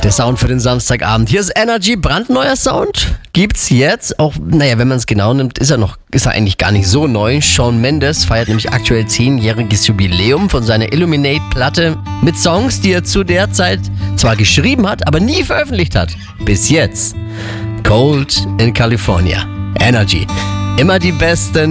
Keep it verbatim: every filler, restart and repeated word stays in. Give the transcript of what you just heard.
Der Sound für den Samstagabend. Hier ist Energy, brandneuer Sound. Gibt's jetzt auch, naja, wenn man es genau nimmt, ist er noch, ist er eigentlich gar nicht so neu. Shawn Mendes feiert nämlich aktuell zehnjähriges Jubiläum von seiner Illuminate-Platte mit Songs, die er zu der Zeit zwar geschrieben hat, aber nie veröffentlicht hat. Bis jetzt. Cold in California. Energy. Immer die besten